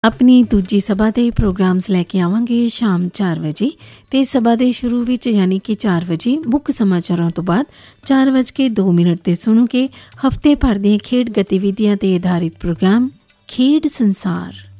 ਆਪਣੀ ਦੂਜੀ ਸਭਾ ਦੇ ਪ੍ਰੋਗਰਾਮਸ ਲੈ ਕੇ ਆਵਾਂਗੇ ਸ਼ਾਮ 4 ਵਜੇ ਅਤੇ ਸਭਾ ਦੇ ਸ਼ੁਰੂ ਵਿੱਚ ਯਾਨੀ ਕਿ 4 ਵਜੇ ਮੁੱਖ ਸਮਾਚਾਰਾਂ ਤੋਂ ਬਾਅਦ 4:02 'ਤੇ ਸੁਣੋਗੇ ਹਫ਼ਤੇ ਭਰ ਦੀਆਂ ਖੇਡ ਗਤੀਵਿਧੀਆਂ 'ਤੇ ਆਧਾਰਿਤ ਪ੍ਰੋਗਰਾਮ ਖੇਡ ਸੰਸਾਰ।